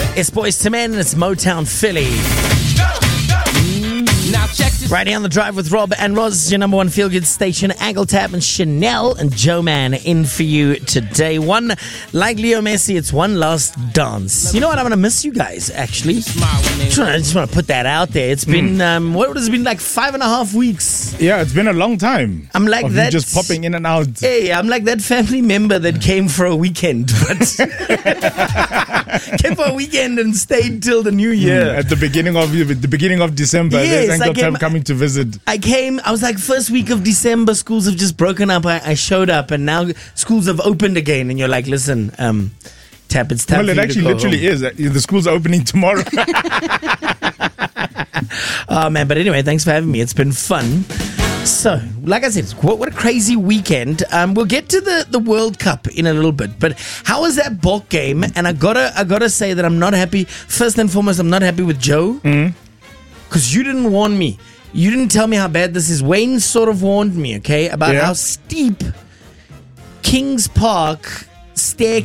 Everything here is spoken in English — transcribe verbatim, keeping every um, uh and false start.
It's Boyz two Men and it's Motown Philly. Now check this. Right here on The Drive with Rob and Roz, your number one feel-good station. Angletapp and Chanel and Joe Man in for you today. One, like Leo Messi, it's one last dance. You know what? I'm going to miss you guys, actually. I just want to put that out there. It's been, mm. um, what has it been, like five and a half weeks? Yeah, it's been a long time. I'm like of that. You just popping in and out. Hey, I'm like that family member that came for a weekend, but came for a weekend and stayed till the new year. Mm, at the beginning of the beginning of December, yes, there's Angletapp coming to visit. I came, I was like, first week of December, schools have just broken up. I, I showed up and now schools have opened again. And you're like, listen, um, Tap, it's time Well, for it you actually to go literally home. is. The school's opening tomorrow. Oh, man. But anyway, thanks for having me. It's been fun. So, like I said, what, what a crazy weekend. Um, we'll get to the, the World Cup in a little bit. But how was that ball game? And I gotta, I gotta say that I'm not happy. First and foremost, I'm not happy with Joe. Mm. Because you didn't warn me. You didn't tell me how bad this is. Wayne sort of warned me, okay, about Yeah. how steep Kings Park staircase